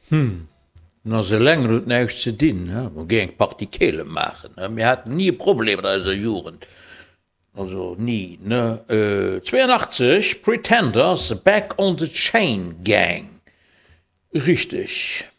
Na se länger und neich ze dienen géint Partikele machen. Wir hatten nie Problem als Juren. Also nie ne 82 Pretenders Back on the Chain Gang. Richtig.